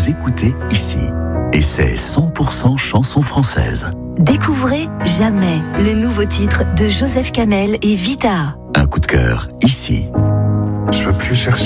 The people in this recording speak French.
vous écoutez ici. Et c'est 100% chansons françaises. Découvrez Jamais, le nouveau titre de Joseph Kamel et Vita. Un coup de cœur ici. Je veux plus chercher